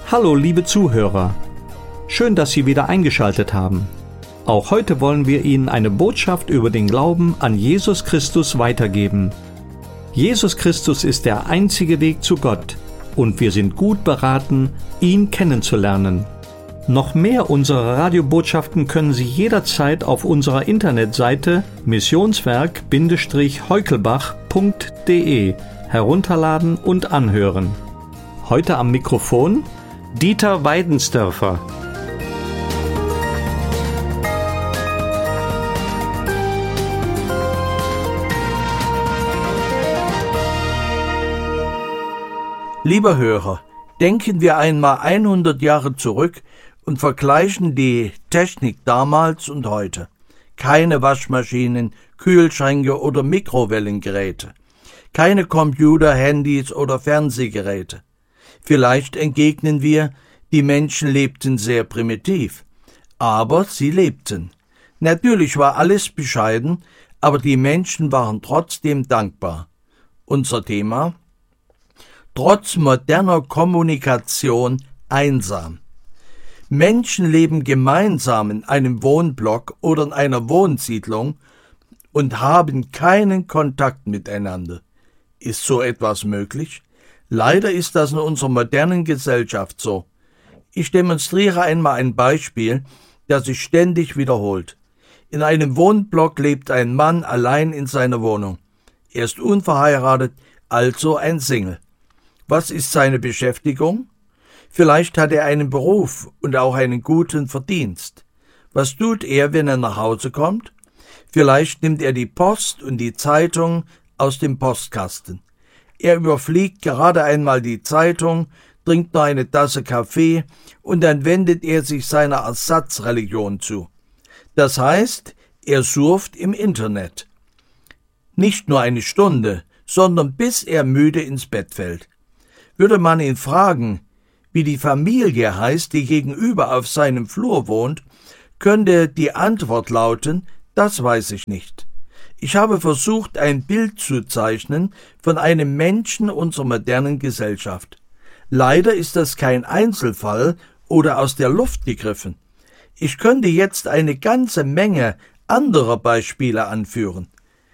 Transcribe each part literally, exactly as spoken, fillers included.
Hallo liebe Zuhörer, schön, dass Sie wieder eingeschaltet haben. Auch heute wollen wir Ihnen eine Botschaft über den Glauben an Jesus Christus weitergeben. Jesus Christus ist der einzige Weg zu Gott und wir sind gut beraten, ihn kennenzulernen. Noch mehr unserer Radiobotschaften können Sie jederzeit auf unserer Internetseite missionswerk heukelbach punkt de herunterladen und anhören. Heute am Mikrofon Dieter Weidensdörfer. Lieber Hörer, denken wir einmal hundert Jahre zurück und vergleichen die Technik damals und heute. Keine Waschmaschinen, Kühlschränke oder Mikrowellengeräte. Keine Computer, Handys oder Fernsehgeräte. Vielleicht entgegnen wir, die Menschen lebten sehr primitiv. Aber sie lebten. Natürlich war alles bescheiden, aber die Menschen waren trotzdem dankbar. Unser Thema? Trotz moderner Kommunikation einsam. Menschen leben gemeinsam in einem Wohnblock oder in einer Wohnsiedlung und haben keinen Kontakt miteinander. Ist so etwas möglich? Leider ist das in unserer modernen Gesellschaft so. Ich demonstriere einmal ein Beispiel, das sich ständig wiederholt. In einem Wohnblock lebt ein Mann allein in seiner Wohnung. Er ist unverheiratet, also ein Single. Was ist seine Beschäftigung? Vielleicht hat er einen Beruf und auch einen guten Verdienst. Was tut er, wenn er nach Hause kommt? Vielleicht nimmt er die Post und die Zeitung aus dem Postkasten. Er überfliegt gerade einmal die Zeitung, trinkt noch eine Tasse Kaffee und dann wendet er sich seiner Ersatzreligion zu. Das heißt, er surft im Internet. Nicht nur eine Stunde, sondern bis er müde ins Bett fällt. Würde man ihn fragen, wie die Familie heißt, die gegenüber auf seinem Flur wohnt, könnte die Antwort lauten, das weiß ich nicht. Ich habe versucht, ein Bild zu zeichnen von einem Menschen unserer modernen Gesellschaft. Leider ist das kein Einzelfall oder aus der Luft gegriffen. Ich könnte jetzt eine ganze Menge anderer Beispiele anführen.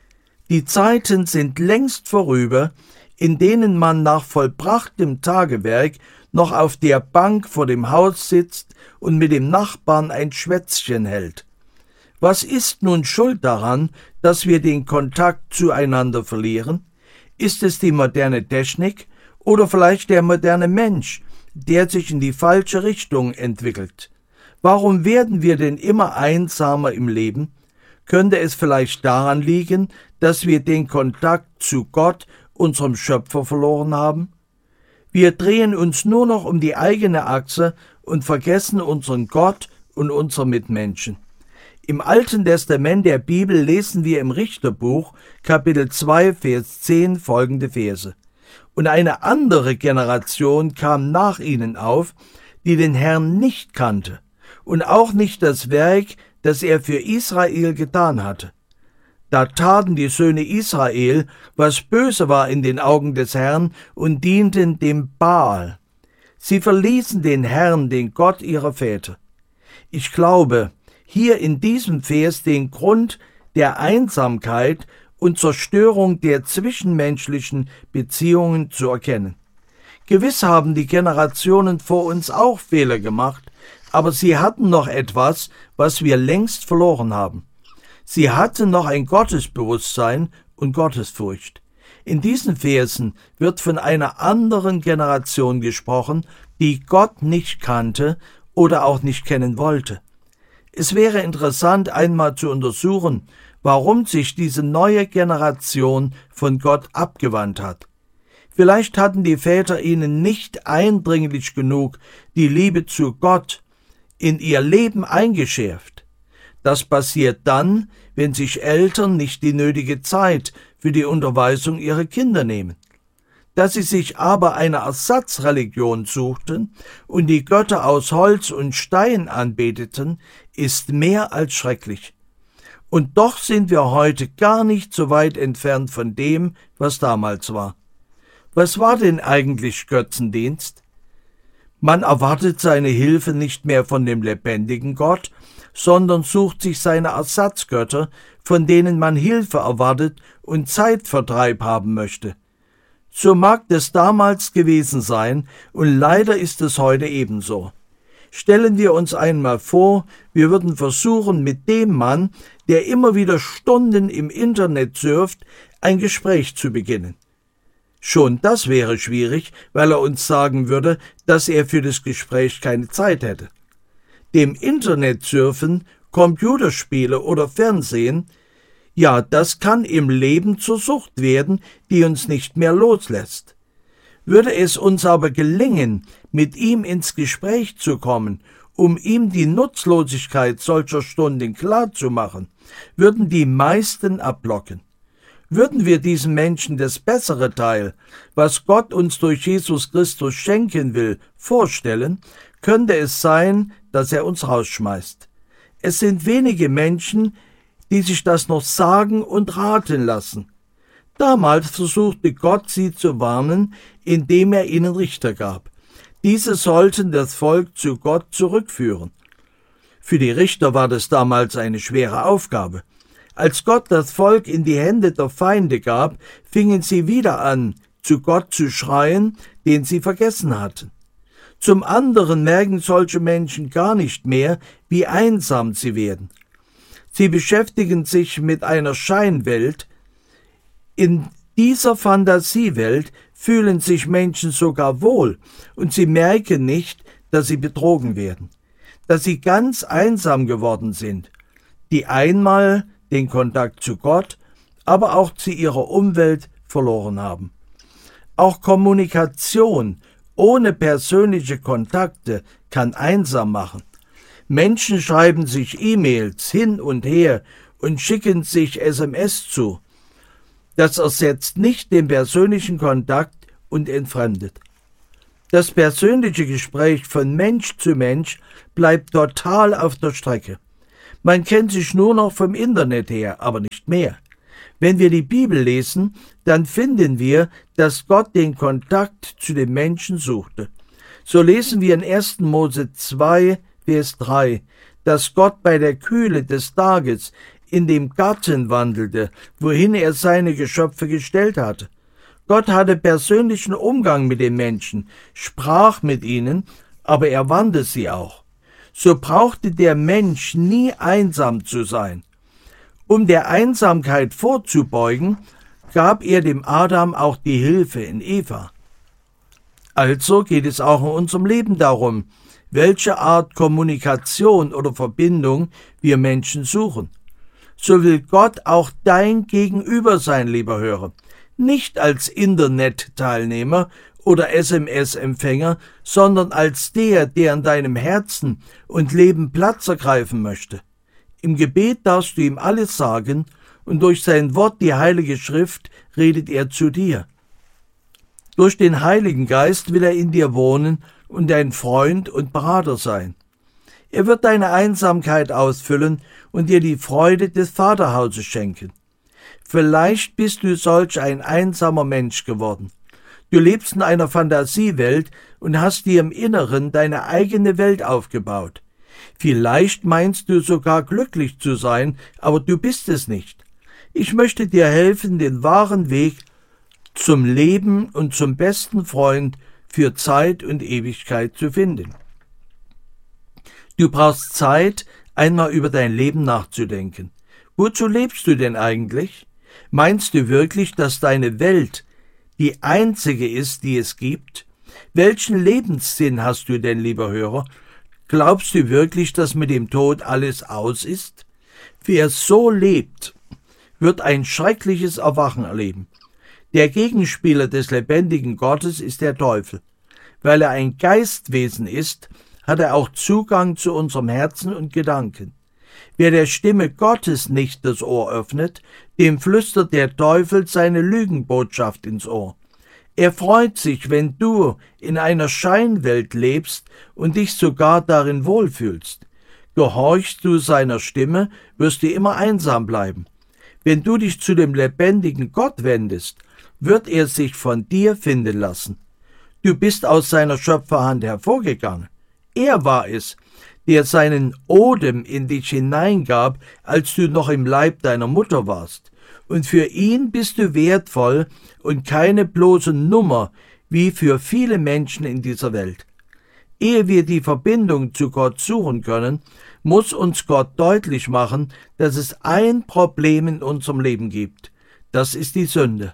Die Zeiten sind längst vorüber, in denen man nach vollbrachtem Tagewerk noch auf der Bank vor dem Haus sitzt und mit dem Nachbarn ein Schwätzchen hält. Was ist nun schuld daran, dass wir den Kontakt zueinander verlieren? Ist es die moderne Technik oder vielleicht der moderne Mensch, der sich in die falsche Richtung entwickelt? Warum werden wir denn immer einsamer im Leben? Könnte es vielleicht daran liegen, dass wir den Kontakt zu Gott, unserem Schöpfer, verloren haben? Wir drehen uns nur noch um die eigene Achse und vergessen unseren Gott und unsere Mitmenschen. Im Alten Testament der Bibel lesen wir im Richterbuch, Kapitel zwei, Vers zehn, folgende Verse. Und eine andere Generation kam nach ihnen auf, die den Herrn nicht kannte und auch nicht das Werk, das er für Israel getan hatte. Da taten die Söhne Israel, was böse war in den Augen des Herrn, und dienten dem Baal. Sie verließen den Herrn, den Gott ihrer Väter. Ich glaube, hier in diesem Vers den Grund der Einsamkeit und Zerstörung der zwischenmenschlichen Beziehungen zu erkennen. Gewiss haben die Generationen vor uns auch Fehler gemacht, aber sie hatten noch etwas, was wir längst verloren haben. Sie hatten noch ein Gottesbewusstsein und Gottesfurcht. In diesen Versen wird von einer anderen Generation gesprochen, die Gott nicht kannte oder auch nicht kennen wollte. Es wäre interessant, einmal zu untersuchen, warum sich diese neue Generation von Gott abgewandt hat. Vielleicht hatten die Väter ihnen nicht eindringlich genug die Liebe zu Gott in ihr Leben eingeschärft. Das passiert dann, wenn sich Eltern nicht die nötige Zeit für die Unterweisung ihrer Kinder nehmen. Dass sie sich aber eine Ersatzreligion suchten und die Götter aus Holz und Stein anbeteten, ist mehr als schrecklich. Und doch sind wir heute gar nicht so weit entfernt von dem, was damals war. Was war denn eigentlich Götzendienst? Man erwartet seine Hilfe nicht mehr von dem lebendigen Gott, sondern sucht sich seine Ersatzgötter, von denen man Hilfe erwartet und Zeitvertreib haben möchte. So mag das damals gewesen sein, und leider ist es heute ebenso. Stellen wir uns einmal vor, wir würden versuchen, mit dem Mann, der immer wieder Stunden im Internet surft, ein Gespräch zu beginnen. Schon das wäre schwierig, weil er uns sagen würde, dass er für das Gespräch keine Zeit hätte. Dem Internetsurfen, Computerspiele oder Fernsehen, ja, das kann im Leben zur Sucht werden, die uns nicht mehr loslässt. Würde es uns aber gelingen, mit ihm ins Gespräch zu kommen, um ihm die Nutzlosigkeit solcher Stunden klarzumachen, würden die meisten abblocken. Würden wir diesen Menschen das bessere Teil, was Gott uns durch Jesus Christus schenken will, vorstellen, könnte es sein, dass er uns rausschmeißt. Es sind wenige Menschen, die sich das noch sagen und raten lassen. Damals versuchte Gott, sie zu warnen, indem er ihnen Richter gab. Diese sollten das Volk zu Gott zurückführen. Für die Richter war das damals eine schwere Aufgabe. Als Gott das Volk in die Hände der Feinde gab, fingen sie wieder an, zu Gott zu schreien, den sie vergessen hatten. Zum anderen merken solche Menschen gar nicht mehr, wie einsam sie werden. Sie beschäftigen sich mit einer Scheinwelt. In dieser Fantasiewelt fühlen sich Menschen sogar wohl, und sie merken nicht, dass sie betrogen werden, dass sie ganz einsam geworden sind, die einmal den Kontakt zu Gott, aber auch zu ihrer Umwelt verloren haben. Auch Kommunikation ohne persönliche Kontakte kann einsam machen. Menschen schreiben sich E-Mails hin und her und schicken sich S M S zu. Das ersetzt nicht den persönlichen Kontakt und entfremdet. Das persönliche Gespräch von Mensch zu Mensch bleibt total auf der Strecke. Man kennt sich nur noch vom Internet her, aber nicht mehr. Wenn wir die Bibel lesen, dann finden wir, dass Gott den Kontakt zu den Menschen suchte. So lesen wir in ersten Mose zwei, Vers drei, dass Gott bei der Kühle des Tages in dem Garten wandelte, wohin er seine Geschöpfe gestellt hatte. Gott hatte persönlichen Umgang mit den Menschen, sprach mit ihnen, aber er wandte sie auch. So brauchte der Mensch nie einsam zu sein. Um der Einsamkeit vorzubeugen, gab er dem Adam auch die Hilfe in Eva. Also geht es auch in unserem Leben darum, welche Art Kommunikation oder Verbindung wir Menschen suchen. So will Gott auch dein Gegenüber sein, lieber Hörer, nicht als Internet-Teilnehmer oder S M S-Empfänger, sondern als der, der in deinem Herzen und Leben Platz ergreifen möchte. Im Gebet darfst du ihm alles sagen, und durch sein Wort, die Heilige Schrift, redet er zu dir. Durch den Heiligen Geist will er in dir wohnen und dein Freund und Berater sein. Er wird deine Einsamkeit ausfüllen und dir die Freude des Vaterhauses schenken. Vielleicht bist du solch ein einsamer Mensch geworden. Du lebst in einer Fantasiewelt und hast dir im Inneren deine eigene Welt aufgebaut. Vielleicht meinst du sogar glücklich zu sein, aber du bist es nicht. Ich möchte dir helfen, den wahren Weg zum Leben und zum besten Freund für Zeit und Ewigkeit zu finden. Du brauchst Zeit, einmal über dein Leben nachzudenken. Wozu lebst du denn eigentlich? Meinst du wirklich, dass deine Welt die einzige ist, die es gibt? Welchen Lebenssinn hast du denn, lieber Hörer? Glaubst du wirklich, dass mit dem Tod alles aus ist? Wer so lebt, wird ein schreckliches Erwachen erleben. Der Gegenspieler des lebendigen Gottes ist der Teufel. Weil er ein Geistwesen ist, hat er auch Zugang zu unserem Herzen und Gedanken. Wer der Stimme Gottes nicht das Ohr öffnet, dem flüstert der Teufel seine Lügenbotschaft ins Ohr. Er freut sich, wenn du in einer Scheinwelt lebst und dich sogar darin wohlfühlst. Gehorchst du seiner Stimme, wirst du immer einsam bleiben. Wenn du dich zu dem lebendigen Gott wendest, wird er sich von dir finden lassen. Du bist aus seiner Schöpferhand hervorgegangen. Er war es, der seinen Odem in dich hineingab, als du noch im Leib deiner Mutter warst. Und für ihn bist du wertvoll und keine bloße Nummer, wie für viele Menschen in dieser Welt. Ehe wir die Verbindung zu Gott suchen können, muss uns Gott deutlich machen, dass es ein Problem in unserem Leben gibt. Das ist die Sünde.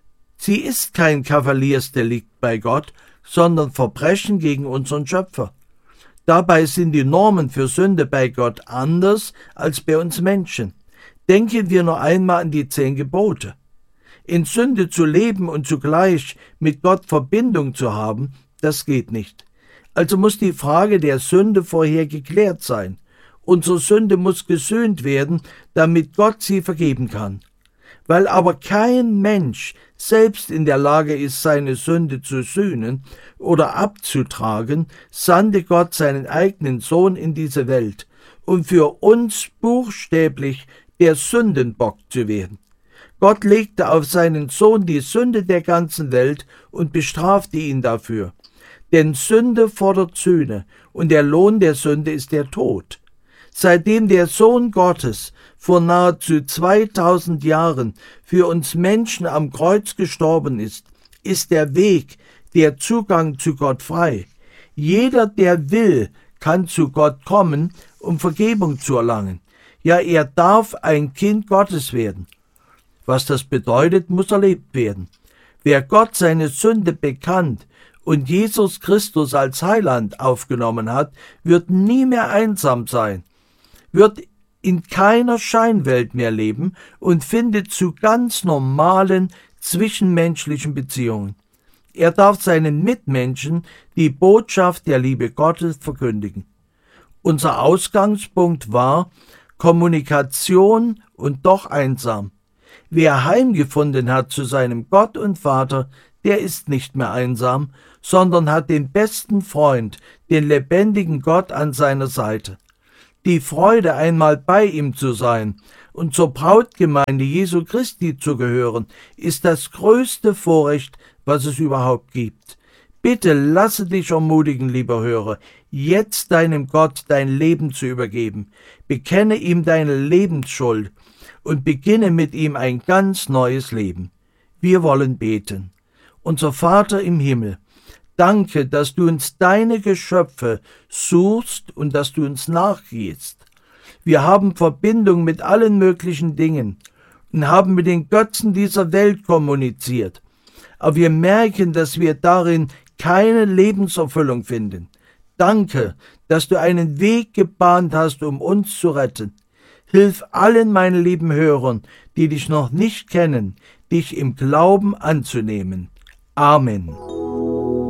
Sie ist kein Kavaliersdelikt bei Gott, sondern Verbrechen gegen unseren Schöpfer. Dabei sind die Normen für Sünde bei Gott anders als bei uns Menschen. Denken wir nur einmal an die zehn Gebote. In Sünde zu leben und zugleich mit Gott Verbindung zu haben, das geht nicht. Also muss die Frage der Sünde vorher geklärt sein. Unsere Sünde muss gesühnt werden, damit Gott sie vergeben kann. Weil aber kein Mensch selbst in der Lage ist, seine Sünde zu sühnen oder abzutragen, sandte Gott seinen eigenen Sohn in diese Welt, um für uns buchstäblich der Sündenbock zu werden. Gott legte auf seinen Sohn die Sünde der ganzen Welt und bestrafte ihn dafür. Denn Sünde fordert Sühne, und der Lohn der Sünde ist der Tod. Seitdem der Sohn Gottes vor nahezu zweitausend Jahren für uns Menschen am Kreuz gestorben ist, ist der Weg, der Zugang zu Gott frei. Jeder, der will, kann zu Gott kommen, um Vergebung zu erlangen. Ja, er darf ein Kind Gottes werden. Was das bedeutet, muss erlebt werden. Wer Gott seine Sünde bekannt und Jesus Christus als Heiland aufgenommen hat, wird nie mehr einsam sein, wird in keiner Scheinwelt mehr leben und findet zu ganz normalen zwischenmenschlichen Beziehungen. Er darf seinen Mitmenschen die Botschaft der Liebe Gottes verkündigen. Unser Ausgangspunkt war Kommunikation und doch einsam. Wer heimgefunden hat zu seinem Gott und Vater, der ist nicht mehr einsam, sondern hat den besten Freund, den lebendigen Gott an seiner Seite. Die Freude, einmal bei ihm zu sein und zur Brautgemeinde Jesu Christi zu gehören, ist das größte Vorrecht, was es überhaupt gibt. Bitte lasse dich ermutigen, lieber Hörer, jetzt deinem Gott dein Leben zu übergeben. Bekenne ihm deine Lebensschuld und beginne mit ihm ein ganz neues Leben. Wir wollen beten. Unser Vater im Himmel, danke, dass du uns deine Geschöpfe suchst und dass du uns nachgehst. Wir haben Verbindung mit allen möglichen Dingen und haben mit den Götzen dieser Welt kommuniziert. Aber wir merken, dass wir darin keine Lebenserfüllung finden. Danke, dass du einen Weg gebahnt hast, um uns zu retten. Hilf allen meinen lieben Hörern, die dich noch nicht kennen, dich im Glauben anzunehmen. Amen.